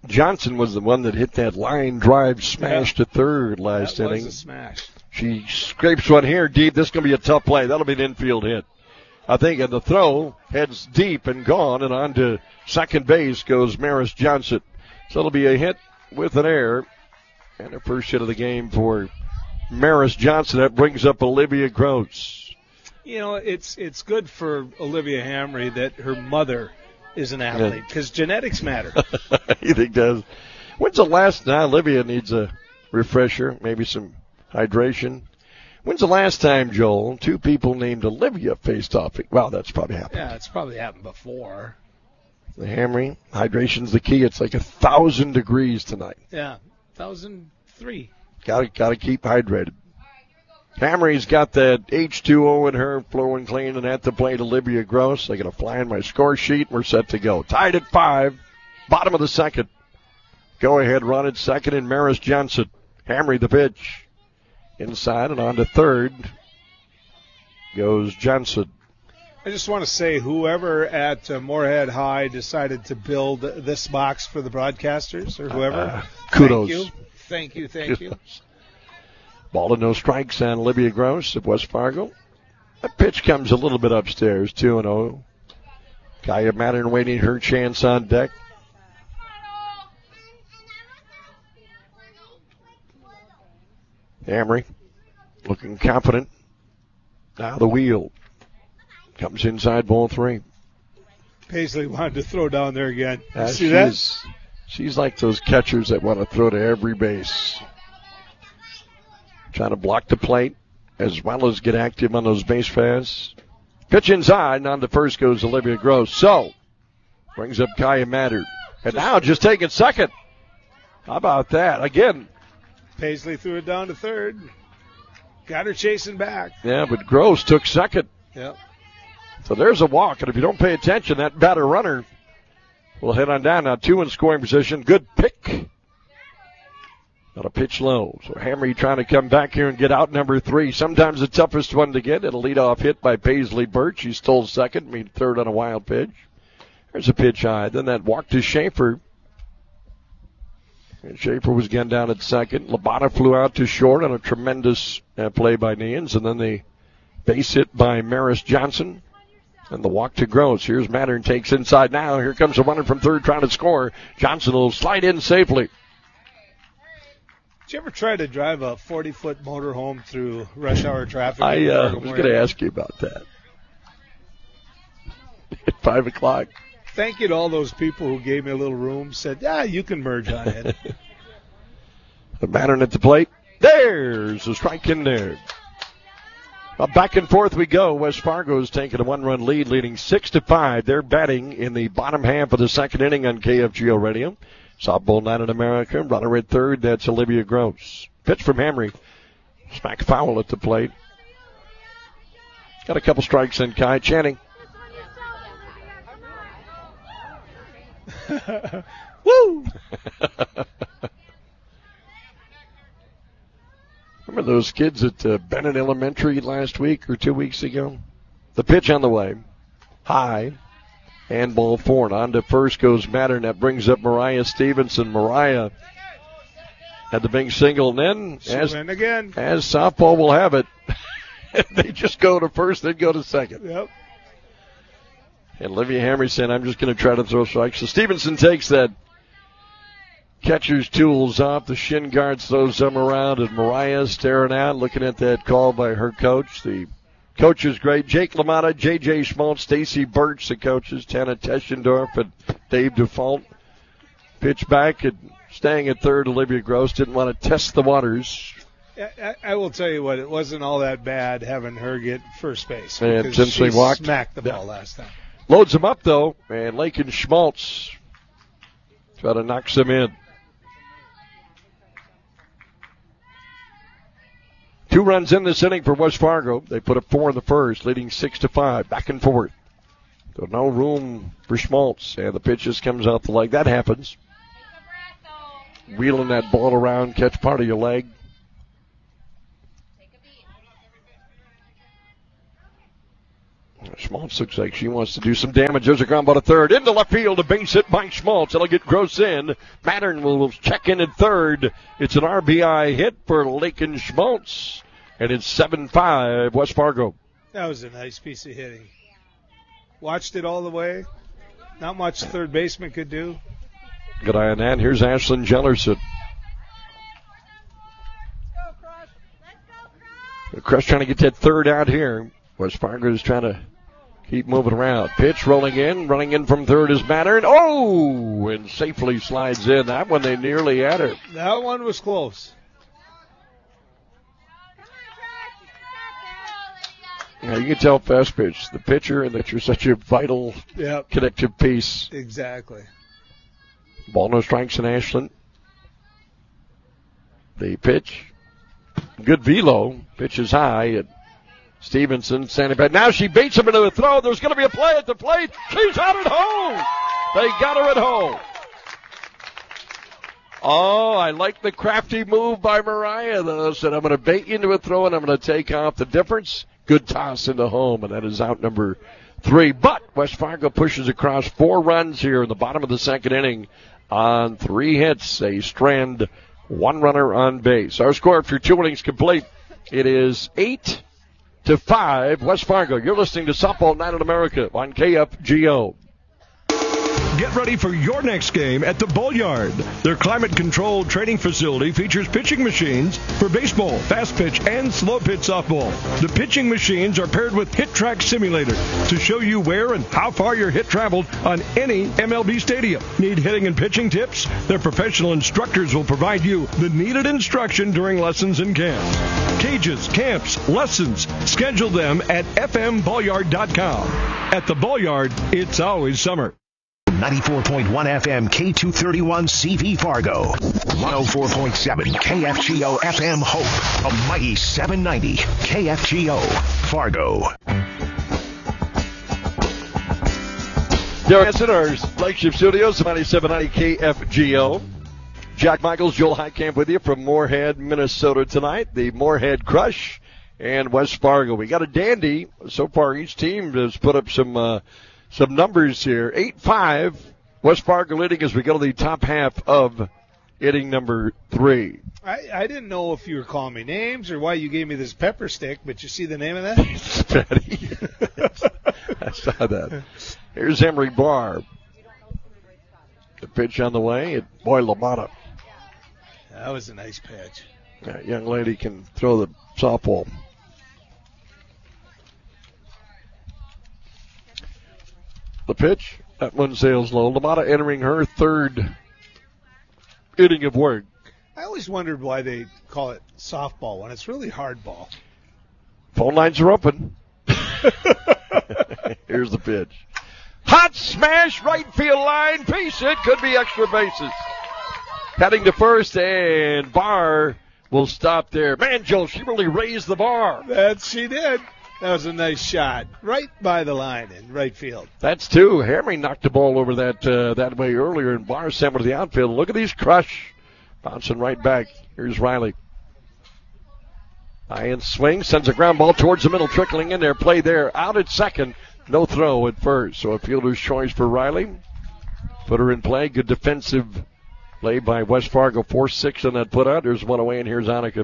Johnson was the one that hit that line drive smash to third last inning. That was a smash. She scrapes one here deep. This is going to be a tough play. That'll be an infield hit. I think, and the throw heads deep and gone, and on to second base goes Maris Johnson. So it'll be a hit with an error, and a first hit of the game for Maris Johnson. That brings up Olivia Gross. You know, it's good for Olivia Hamry that her mother is an athlete, because genetics matter. You think does? When's the last? Now Olivia needs a refresher, maybe some hydration. When's the last time, Joel, two people named Olivia faced off? Wow, that's probably happened. Yeah, it's probably happened before. The Hamry, hydration's the key. It's like 1,000 degrees tonight. Yeah, 1,003. Got to keep hydrated. Hamry's got that H2O in her, flowing clean, and at the plate, Olivia Gross. I got to fly in my score sheet. We're set to go. Tied at 5, bottom of the second. Go ahead, run at second, and Maris Johnson. Hamry the pitch. Inside and on to third goes Johnson. I just want to say, whoever at Moorhead High decided to build this box for the broadcasters, or whoever, kudos. Thank you. Ball and no strikes on Olivia Gross of West Fargo. That pitch comes a little bit upstairs, 2-0. Kaya Mattern waiting her chance on deck. Hamry looking confident. Now the wheel comes inside, ball 3. Paisley wanted to throw down there again. See that? She's like those catchers that want to throw to every base. Trying to block the plate as well as get active on those base paths. Pitch inside, and on to first goes Olivia Gross. So, brings up Kaya Mattern. And now just taking second. How about that? Again, Paisley threw it down to third. Got her chasing back. Yeah, but Gross took second. Yep. So there's a walk, and if you don't pay attention, that batter runner will head on down. Now 2 in scoring position. Good pick. Got a pitch low. So Hamry trying to come back here and get out number 3. Sometimes the toughest one to get. It'll lead off hit by Paisley Birch. He stole second, made third on a wild pitch. There's a pitch high. Then that walk to Schaefer. And Schaefer was again down at second. Labata flew out to short on a tremendous play by Neans. And then the base hit by Maris Johnson. And the walk to Gross. Here's Mattern, takes inside now. Here comes the runner from third trying to score. Johnson will slide in safely. Did you ever try to drive a 40-foot motorhome through rush hour traffic? I was going to ask you about that. At 5 o'clock. Thank you to all those people who gave me a little room, said, you can merge on it. The Mattern at the plate. There's a strike in there. Back and forth we go. West Fargo's taking a 1-run lead, leading 6-5. They're batting in the bottom half of the second inning on KFGO Radio. Softball Night in America. Runner at third. That's Olivia Gross. Pitch from Hamry. Smack foul at the plate. Got a couple strikes in Kai. Channing. Woo! Remember those kids at Bennett Elementary last week or 2 weeks ago? The pitch on the way. High. And ball 4. And on to first goes Mattern. That brings up Mariah Stevenson. Mariah had the big single. And then, as softball will have it, they just go to first, then go to second. Yep. And Olivia Hamry said, I'm just going to try to throw strikes. So Stevenson takes that catcher's tools off. The shin guard throws them around, and Mariah staring out, looking at that call by her coach. The coach is great. Jake LaMotta, J.J. Schmaltz, Stacy Birch, the coaches, Tana Teschendorf, and Dave Default. Pitch back and staying at third. Olivia Gross didn't want to test the waters. I will tell you what, it wasn't all that bad having her get first base. And since they walked, smacked the ball last time. Loads them up, though, and Lakin Schmaltz try to knock them in. 2 runs in this inning for West Fargo. They put up 4 in the first, leading 6-5. Back and forth. So no room for Schmaltz. And the pitch just comes out the leg. That happens. Wheeling that ball around, catch part of your leg. Schmaltz looks like she wants to do some damage. There's a ground ball to third. Into left field to base hit by Schmaltz. It'll get Gross in. Mattern will check in at third. It's an RBI hit for Lakin Schmaltz. And it's 7-5 West Fargo. That was a nice piece of hitting. Watched it all the way. Not much third baseman could do. Good eye on that. Here's Ashlyn Jellerson. Crush trying to get that third out here. West Fargo is trying to keep moving around. Pitch rolling in. Running in from third is Mattern. Oh! And safely slides in. That one they nearly had her. That one was close. Yeah, you can tell fast pitch. The pitcher and that you're such a vital connective piece. Exactly. Ball no strikes in Ashland. The pitch. Good velo. Pitch is high at Stevenson standing back. Now she beats him into a throw. There's going to be a play at the plate. She's out at home. They got her at home. Oh, I like the crafty move by Mariah, though. Said, I'm going to bait you into a throw, and I'm going to take off the difference. Good toss into home, and that is out number 3. But West Fargo pushes across 4 runs here in the bottom of the second inning on 3 hits. They strand 1 runner on base. Our score after 2 innings complete, it is 8-5 West Fargo. You're listening to Softball Night in America on KFGO. Get ready for your next game at the Bullyard. Their climate-controlled training facility features pitching machines for baseball, fast pitch, and slow pitch softball. The pitching machines are paired with Hit Track Simulator to show you where and how far your hit traveled on any MLB stadium. Need hitting and pitching tips? Their professional instructors will provide you the needed instruction during lessons and camps. Cages, camps, lessons. Schedule them at fmbullyard.com. At the Bullyard, it's always summer. 94.1 FM K231 CV Fargo. 104.7 KFGO FM Hope. A mighty 790 KFGO Fargo. Derek Hansen, our flagship studios, 9790 KFGO. Jack Michaels, Joel Heitkamp with you from Moorhead, Minnesota tonight. The Moorhead Crush and West Fargo. We got a dandy. So far, each team has put up some numbers here. 8-5. West Fargo leading as we go to the top half of inning number 3. I didn't know if you were calling me names or why you gave me this pepper stick, but you see the name of that? Patty. I saw that. Here's Emery Barr. The pitch on the way. Boy, LaMotta. That was a nice pitch. That young lady can throw the softball. The pitch, that one sails low. LaMotta entering her 3rd inning of work. I always wondered why they call it softball when it's really hardball. Phone lines are open. Here's the pitch. Hot smash, right field line, piece it, could be extra bases. Heading to first, and Barr will stop there. Man, Joel, she really raised the bar. That she did. That was a nice shot, right by the line in right field. That's 2. Hamry knocked the ball over that way earlier, and Barr sent it to the outfield. Look at these Crush bouncing right back. Here's Riley. Iron swing, sends a ground ball towards the middle, trickling in there. Play there, out at second. No throw at first. So a fielder's choice for Riley. Put her in play. Good defensive play by West Fargo. 4-6 on that put out. There's one away, and here's Annika.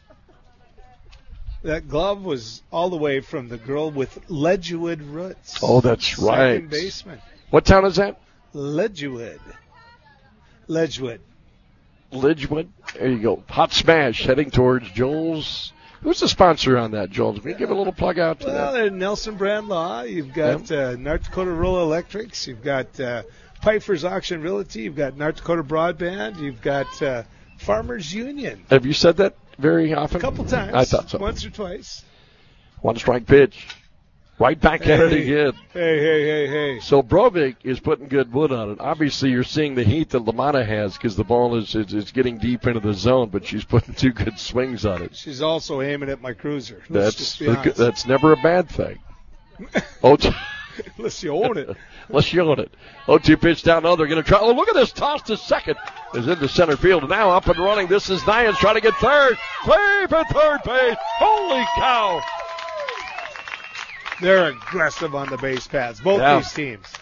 That glove was all the way from the girl with Ledgewood roots. Oh, that's right. Second baseman. What town is that? Ledgewood. There you go. Hot smash heading towards Joel's. Who's the sponsor on that, Joel? Can you give a little plug out to that? Well, Nelson Brand Law. You've got North Dakota Rural Electrics. You've got Pfeiffer's Auction Realty. You've got North Dakota Broadband. You've got Farmers Union. Have you said that very often? A couple times. I thought so. Once or twice. 1 strike pitch. Right back at it again. Hey. So Brovik is putting good wood on it. Obviously, you're seeing the heat that LaMotta has because the ball is getting deep into the zone, but she's putting 2 good swings on it. She's also aiming at my cruiser. That's never a bad thing. Unless you own it. 0-2 pitch down low. They're going to try. Oh, look at this toss to second. Is into center field. Now up and running. This is Nyans trying to get third. Play for third base. Holy cow. They're aggressive on the base paths, both these teams.